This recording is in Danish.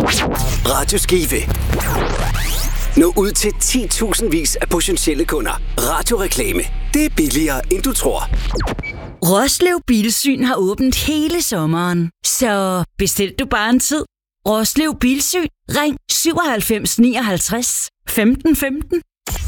Radio Skive. Nå ud til 10.000 af potentielle kunder. Radioreklame. Det er billigere, end du tror. Roslev Bilsyn har åbent hele sommeren. Så bestil du bare en tid. Roslev Bilsyn. Ring 97 59 15 15